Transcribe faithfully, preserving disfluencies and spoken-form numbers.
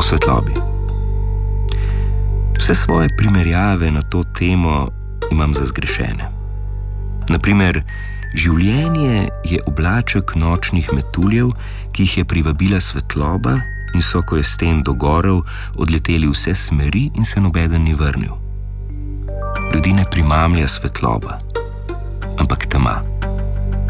svetlobi. Vse svoje primerjave na to temo imam za zgrešene. Naprimer, življenje je oblaček nočnih metuljev, ki jih je privabila svetloba in so, ko je sten dogorel, odleteli vse smeri in se nobeden ni vrnil. Ljudi ne primamlja svetloba, ampak tema.